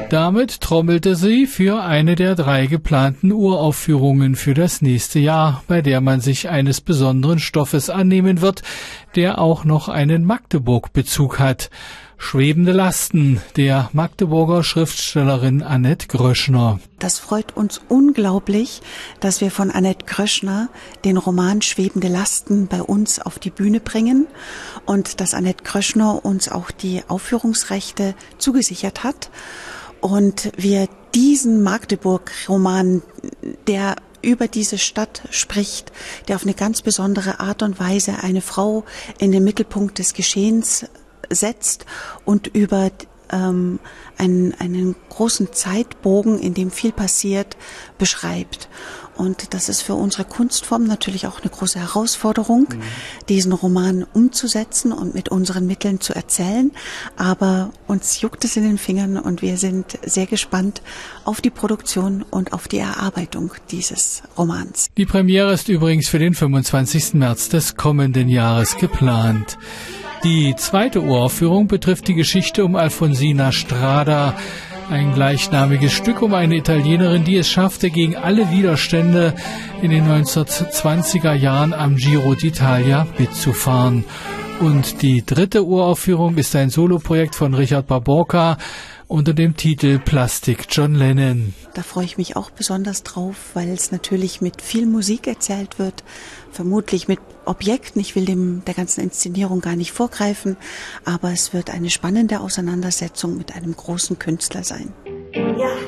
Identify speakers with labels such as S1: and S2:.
S1: Damit trommelte sie für eine der 3 geplanten Uraufführungen für das nächste Jahr, bei der man sich eines besonderen Stoffes annehmen wird, der auch noch einen Magdeburg-Bezug hat. Schwebende Lasten der Magdeburger Schriftstellerin Annette Gröschner.
S2: Das freut uns unglaublich, dass wir von Annette Gröschner den Roman Schwebende Lasten bei uns auf die Bühne bringen und dass Annette Gröschner uns auch die Aufführungsrechte zugesichert hat und wir diesen Magdeburg-Roman, der über diese Stadt spricht, der auf eine ganz besondere Art und Weise eine Frau in den Mittelpunkt des Geschehens setzt und über einen großen Zeitbogen, in dem viel passiert, beschreibt. Und das ist für unsere Kunstform natürlich auch eine große Herausforderung, diesen Roman umzusetzen und mit unseren Mitteln zu erzählen. Aber uns juckt es in den Fingern und wir sind sehr gespannt auf die Produktion und auf die Erarbeitung dieses Romans.
S1: Die Premiere ist übrigens für den 25. März des kommenden Jahres geplant. Die zweite Uraufführung betrifft die Geschichte um Alfonsina Strada, ein gleichnamiges Stück um eine Italienerin, die es schaffte, gegen alle Widerstände in den 1920er Jahren am Giro d'Italia mitzufahren. Und die dritte Uraufführung ist ein Soloprojekt von Richard Baborka unter dem Titel Plastik John Lennon.
S2: Da freue ich mich auch besonders drauf, weil es natürlich mit viel Musik erzählt wird, vermutlich mit Objekten. Ich will der ganzen Inszenierung gar nicht vorgreifen, aber es wird eine spannende Auseinandersetzung mit einem großen Künstler sein.
S3: Ja.